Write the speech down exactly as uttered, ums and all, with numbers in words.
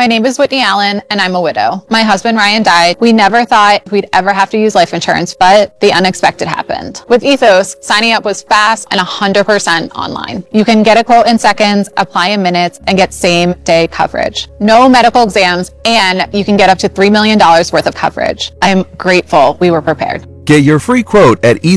My name is Whitney Allen, and I'm a widow. My husband Ryan died. We never thought we'd ever have to use life insurance, but the unexpected happened. With Ethos, signing up was fast and one hundred percent online. You can get a quote in seconds, apply in minutes, and get same-day coverage. No medical exams, and you can get up to three million dollars worth of coverage. I'm grateful we were prepared. Get your free quote at